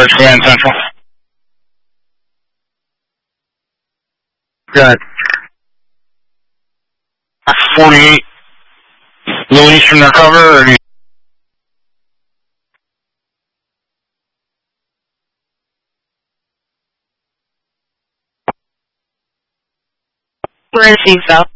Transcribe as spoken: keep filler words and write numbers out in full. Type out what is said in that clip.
Alex, Grand Central. Got forty-eight. Little Eastern to cover, or do you... We're in South.